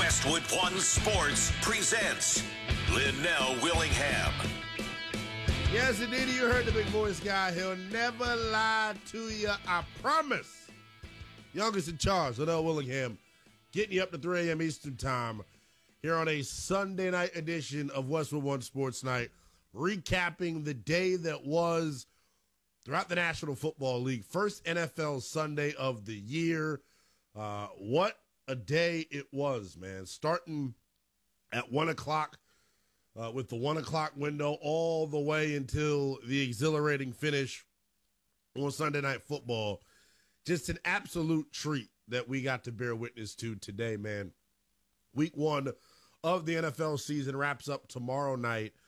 Westwood One Sports presents Linnell Willingham. Yes, indeed, you heard the big voice guy. He'll never lie to you, I promise. Youngest in charge, Linnell Willingham, getting you up to 3 a.m. Eastern Time here on a Sunday night edition of Westwood One Sports Night, recapping the day that was throughout the National Football League. First NFL Sunday of the year. What a day it was, man. Starting at 1 o'clock with the 1 o'clock window all the way until the exhilarating finish on Sunday Night Football. Just an absolute treat that we got to bear witness to today, man. Week 1 of the NFL season wraps up tomorrow night